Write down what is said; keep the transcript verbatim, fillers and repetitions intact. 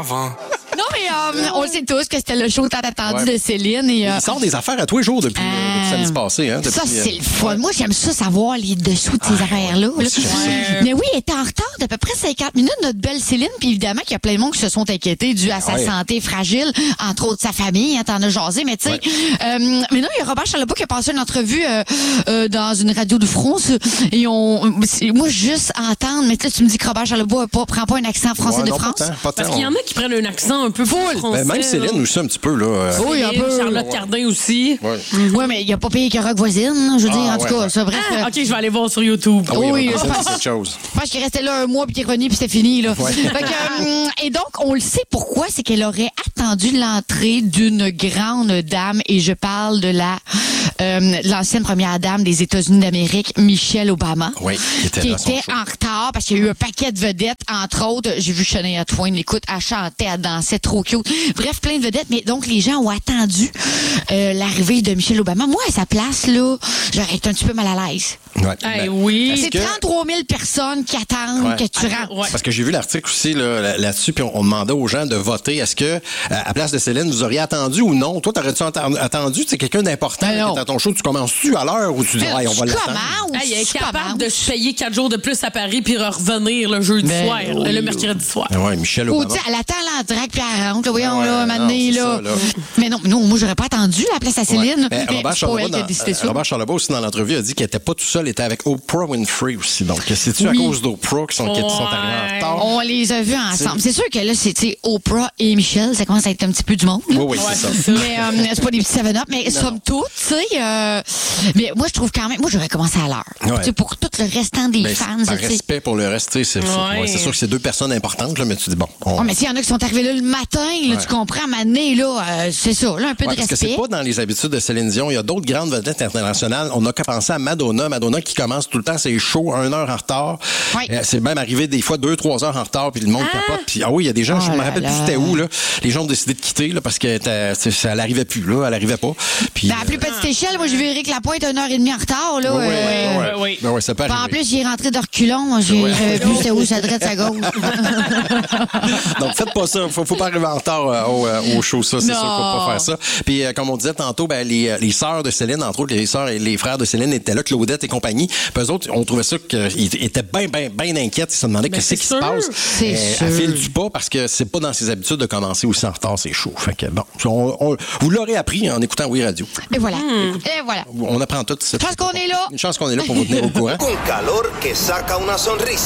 avant. Non, mais euh, on le sait tous que c'était le show tant attendu Ouais. de Céline. Et, euh, Il sort des affaires à tous les jours depuis, euh, euh, depuis samedi passé. Hein, depuis, ça, c'est euh, le fun. Moi, j'aime ça savoir les dessous de ces affaires-là. là. aussi, j'aime ça. Mais oui, elle était en retard d'à peu près cinquante minutes, notre belle Céline. Puis évidemment qu'il y a plein de monde qui se sont inquiétés dû à sa Ouais. santé fragile, entre autres sa famille. Hein, t'en as jasé. Mais tu sais, Ouais. euh, mais non, il y a Robert Charlebois qui a passé une entrevue euh, euh, dans une radio de France. Et on, c'est- moi, juste entendre, mais tu sais, tu me dis que Robert Charlebois pas, prend pas un accent français ouais, de non, France. Pas tant, pas Parce tant. qu'il y en a qui prennent un accent un peu full. Ben, même Céline aussi un petit peu. Là, euh, Oui, un peu. Charlotte Cardin aussi. ouais. Oui, mais il n'y a pas payé que Rock voisine. Je veux dire, Ah, en tout ouais, cas, ouais. ça, bref. Ah, euh, OK, je vais aller voir sur YouTube. Ah oui, Oui, oui je pense- c'est quelque chose. Je pense qu'il restait là un mois puis qu'il est revenu puis c'était fini là. Fait que, euh, et donc on le sait pourquoi, c'est qu'elle aurait attendu l'entrée d'une grande dame et je parle de la euh, l'ancienne première dame des États-Unis d'Amérique, Michelle Obama, Oui, qui était qui là, son était show. en retard parce qu'il y a eu un paquet de vedettes, entre autres, j'ai vu Shania Twain, écoute, elle chantait, elle dansait, trop cute. Bref, plein de vedettes, mais donc les gens ont attendu euh, l'arrivée de Michelle Obama. Moi, à sa place là, j'aurais été un petit peu mal à l'aise. Ouais. Hey, Ben, oui. C'est que- trente-trois mille personnes qui attendent Ouais. que tu rentres. Ouais. Parce que j'ai vu l'article aussi là, là- là-dessus, puis on, on demandait aux gens de voter. Est-ce que, à la place de Céline, vous auriez attendu ou non? Toi, t'aurais-tu atten- attendu? C'est quelqu'un d'important Ben qui non. est à ton show. Tu commences-tu à l'heure ou tu dis, hey, on va Tu l'attendre? commences, Hey, elle est tu capable commences. de se payer quatre jours de plus à Paris puis revenir le jeudi Ben soir, oui. le mercredi soir. Ah ouais, Michelle Ou, Obama. tu sais, elle attend là, en direct, puis elle rentre. Là, voyons, Ouais, là, un moment non, donné, c'est là. ça, là. Mais non, non, moi, j'aurais pas attendu à la place à Céline. Ouais. Ben, Mais Robert, c'est pas Charlebois, elle qui a dans- décidé ça. Robert Charlebois aussi dans l'entrevue a dit qu'il était pas tout seul, il était avec Oprah Winfrey aussi. Donc, c'est-tu à Oui. cause d'Oprah qui sont, qui sont Ouais. arrivés en retard? On les a vus ensemble. C'est sûr que là, c'est tu sais, Oprah et Michelle, ça commence à être un petit peu du monde. là. Oui, oui, c'est ça. Mais euh, c'est pas des petits seven up, mais somme toute, tu sais, euh, mais moi, je trouve quand même, moi, j'aurais commencé à l'heure. Ouais. Tu sais, pour tout le restant des Ben, fans, par tu sais. respect pour le reste, tu sais, c'est Ouais. ouais, c'est sûr que c'est deux personnes importantes, là, mais tu dis, bon. on- Oh, mais s'il y en a qui sont arrivés là le matin, là, tu comprends, à m'amener, là, euh, c'est ça, là, un peu Ouais, de parce que respect. c'est pas dans les habitudes de Céline Dion. Il y a d'autres grandes vedettes internationales. On n'a qu'à penser à Madonna. Madonna qui commence tout le temps ses shows une heure en retard. Ouais. Euh, c'est même arrivé des fois deux, trois heures en retard, puis le monde capote. Puis ah oui, il y a des gens, Oh je me là rappelle là. plus c'était où, là. Les gens ont décidé de quitter, là, parce que t'as- c'est- ça n'arrivait plus, là. Elle arrivait pas. Puis, Dans la plus petite échelle, moi, j'ai vu Éric Lapointe une heure et demie en retard, là. oui, oui, euh, oui, oui. Ben ouais, ça peut Puis en arriver. plus, il est rentré de reculons. J'ai- Ouais. J'avais plus c'était où, sa droite, sa gauche. Donc, faites pas ça. Faut, faut pas arriver en retard euh, au, euh, au show, ça. C'est Non. sûr, faut pas faire ça. Puis, euh, comme on disait tantôt, ben, les, euh, les sœurs de Céline, entre autres, les sœurs et les frères de Céline étaient là, Claudette et compagnie. Puis eux autres, on trouvait ça qu'ils étaient bien, bien, bien inquiets. Ils se demandaient Ben, qu'est-ce c'est qui se sûr. passe. C'est Euh, sûr. Elle file-tu pas parce que c'est pas dans ses habitudes de commencer aussi en retard, c'est chaud. Fait que, bon, on- on- vous l'aurez appris en écoutant Oui Radio. Et voilà. Et voilà. On apprend tout. Je pense qu'on est là. Une chance qu'on est là pour vous tenir au courant. Un calor que saca una sonrisa.